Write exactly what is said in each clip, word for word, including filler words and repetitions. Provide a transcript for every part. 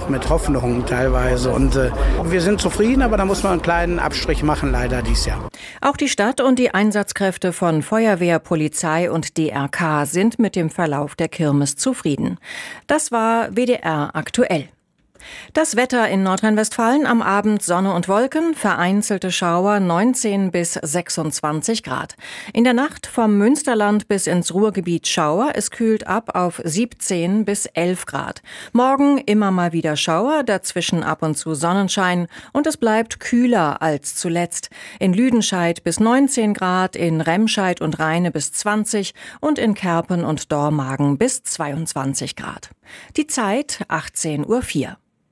mit, mit Hoffnung teilweise. Und äh, wir sind zufrieden, aber da muss man einen kleinen Abstrich machen, leider dieses Jahr. Auch die Stadt und die Einsatzkräfte von Feuerwehr, Polizei und D R K sind mit dem Verlauf der Kirmes zufrieden. Das war W D R aktuell. Das Wetter in Nordrhein-Westfalen: am Abend Sonne und Wolken, vereinzelte Schauer, neunzehn bis sechsundzwanzig Grad. In der Nacht vom Münsterland bis ins Ruhrgebiet Schauer, es kühlt ab auf siebzehn bis elf Grad. Morgen immer mal wieder Schauer, dazwischen ab und zu Sonnenschein und es bleibt kühler als zuletzt. In Lüdenscheid bis neunzehn Grad, in Remscheid und Rheine bis zwanzig und in Kerpen und Dormagen bis zweiundzwanzig Grad. Die Zeit achtzehn Uhr vier.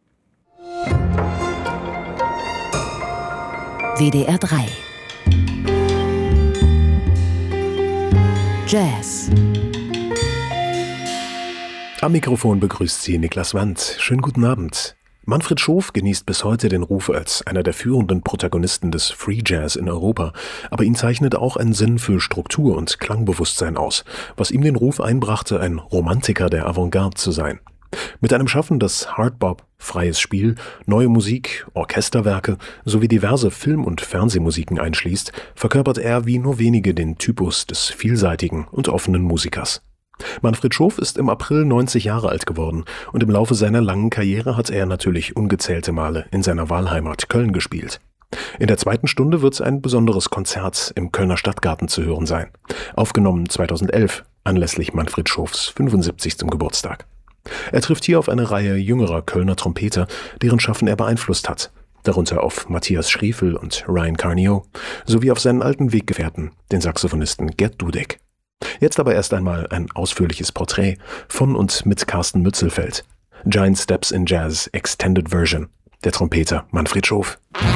W D R drei Jazz. Am Mikrofon begrüßt Sie Niklas Wandt. Schönen guten Abend. Manfred Schof genießt bis heute den Ruf als einer der führenden Protagonisten des Free Jazz in Europa, aber ihn zeichnet auch ein Sinn für Struktur und Klangbewusstsein aus, was ihm den Ruf einbrachte, ein Romantiker der Avantgarde zu sein. Mit einem Schaffen, das Hardbop, freies Spiel, neue Musik, Orchesterwerke sowie diverse Film- und Fernsehmusiken einschließt, verkörpert er wie nur wenige den Typus des vielseitigen und offenen Musikers. Manfred Schof ist im April neunzig Jahre alt geworden und im Laufe seiner langen Karriere hat er natürlich ungezählte Male in seiner Wahlheimat Köln gespielt. In der zweiten Stunde wird ein besonderes Konzert im Kölner Stadtgarten zu hören sein, aufgenommen zweitausendelf, anlässlich Manfred Schofs fünfundsiebzigsten Geburtstag. Er trifft hier auf eine Reihe jüngerer Kölner Trompeter, deren Schaffen er beeinflusst hat, darunter auf Matthias Schriefel und Ryan Carnio, sowie auf seinen alten Weggefährten, den Saxophonisten Gerd Dudek. Jetzt aber erst einmal ein ausführliches Porträt von und mit Carsten Mützelfeld. Giant Steps in Jazz Extended Version, der Trompeter Manfred Schof.